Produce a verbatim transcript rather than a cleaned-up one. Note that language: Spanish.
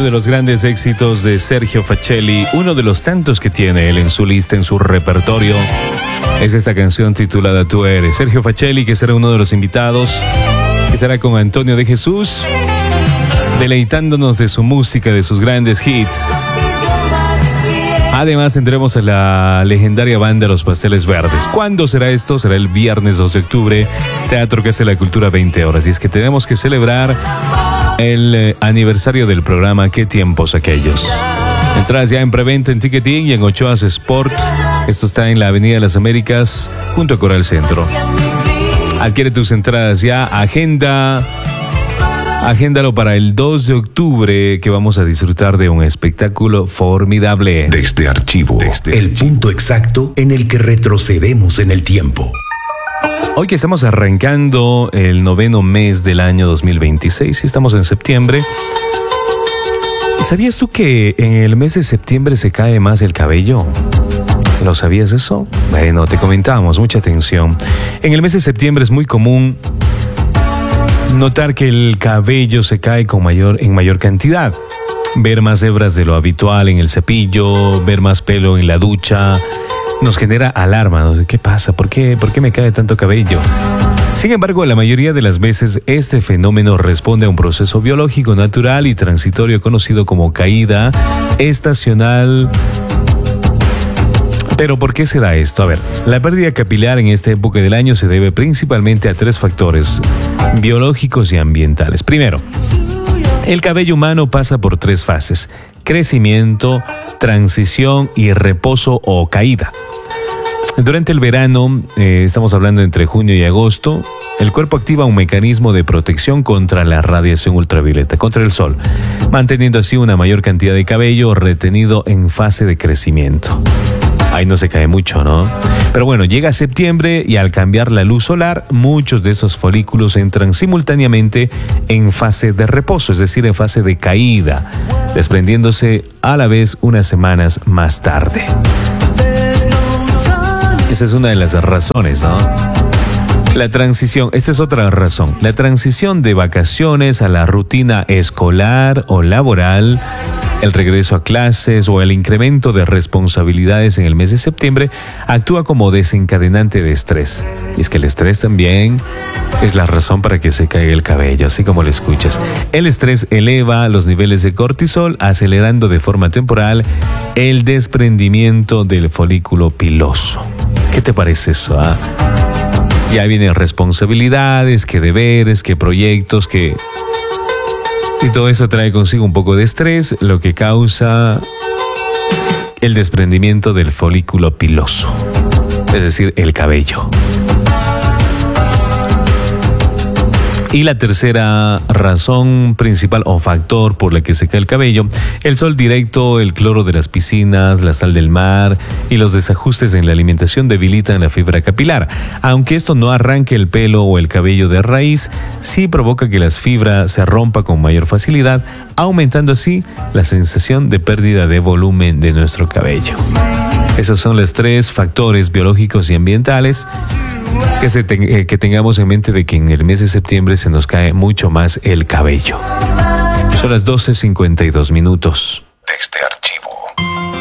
uno de los grandes éxitos de Sergio Facelli, uno de los tantos que tiene él en su lista, en su repertorio, es esta canción titulada Tú Eres. Sergio Facelli, que será uno de los invitados, que estará con Antonio de Jesús, deleitándonos de su música, de sus grandes hits. Además tendremos a la legendaria banda Los Pasteles Verdes. ¿Cuándo será esto? Será el viernes dos de octubre, Teatro Casa de la Cultura, veinte horas. Y es que tenemos que celebrar el eh, aniversario del programa Qué Tiempos Aquellos. Entradas ya en preventa en Ticketing y en Ochoas Sport. Esto está en la Avenida de las Américas, junto a Coral Centro. Adquiere tus entradas ya. Agenda... Agéndalo para el dos de octubre, que vamos a disfrutar de un espectáculo formidable. Desde Archivo, Desde el archivo. Punto exacto en el que retrocedemos en el tiempo. Hoy que estamos arrancando el noveno mes del año dos mil veintiséis y estamos en septiembre. ¿Sabías tú que en el mes de septiembre se cae más el cabello? ¿Lo sabías eso? Bueno, te comentamos, mucha atención. En el mes de septiembre es muy común notar que el cabello se cae con mayor, en mayor cantidad. Ver más hebras de lo habitual en el cepillo, ver más pelo en la ducha, nos genera alarma. ¿Qué pasa? ¿Por qué? ¿Por qué me cae tanto cabello? Sin embargo, la mayoría de las veces este fenómeno responde a un proceso biológico natural y transitorio conocido como caída estacional. Pero ¿por qué se da esto? A ver, la pérdida capilar en esta época del año se debe principalmente a tres factores biológicos y ambientales. Primero, el cabello humano pasa por tres fases: crecimiento, transición y reposo o caída. Durante el verano, eh, estamos hablando entre junio y agosto, el cuerpo activa un mecanismo de protección contra la radiación ultravioleta, contra el sol, manteniendo así una mayor cantidad de cabello retenido en fase de crecimiento. Ahí no se cae mucho, ¿no? Pero bueno, llega septiembre y al cambiar la luz solar, muchos de esos folículos entran simultáneamente en fase de reposo, es decir, en fase de caída, desprendiéndose a la vez unas semanas más tarde. Esa es una de las razones, ¿no? La transición, esta es otra razón. La transición de vacaciones a la rutina escolar o laboral, el regreso a clases o el incremento de responsabilidades en el mes de septiembre actúa como desencadenante de estrés. Y es que el estrés también es la razón para que se caiga el cabello, así como lo escuchas. El estrés eleva los niveles de cortisol, acelerando de forma temporal el desprendimiento del folículo piloso. ¿Qué te parece eso, ah? Ya vienen responsabilidades, que deberes, que proyectos, que... Y todo eso trae consigo un poco de estrés, lo que causa el desprendimiento del folículo piloso, es decir, el cabello. Y la tercera razón principal o factor por la que se cae el cabello: el sol directo, el cloro de las piscinas, la sal del mar y los desajustes en la alimentación debilitan la fibra capilar. Aunque esto no arranque el pelo o el cabello de raíz, sí provoca que las fibras se rompan con mayor facilidad, aumentando así la sensación de pérdida de volumen de nuestro cabello. Esos son los tres factores biológicos y ambientales que, se te, eh, que tengamos en mente de que en el mes de septiembre se nos cae mucho más el cabello. Son las doce cincuenta y dos minutos. Desde Archivo.